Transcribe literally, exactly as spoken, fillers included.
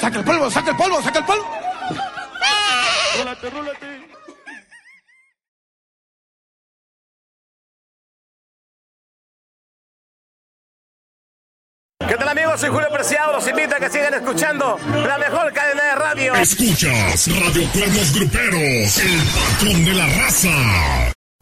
saca el polvo, saca el polvo, saca el polvo. Rólate, rólate. ¿Qué tal, amigos? Soy Julio Preciado. Los invito a que sigan escuchando la mejor cadena de radio. Escuchas Radio Cuernos Gruperos, el patrón de la raza.